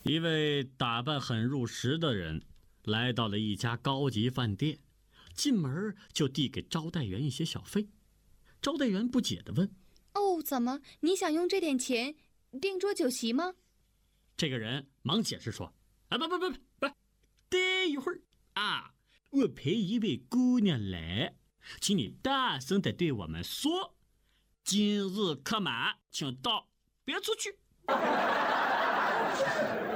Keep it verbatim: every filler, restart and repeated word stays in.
一位打扮很入时的人来到了一家高级饭店，进门就递给招待员一些小费。招待员不解地问： 哦，怎么你想用这点钱订桌酒席吗？ 这个人忙解释说：啊，不不不不不，等一会儿啊，我陪一位姑娘来，请你大声地对我们说，今日客满请到，别出去。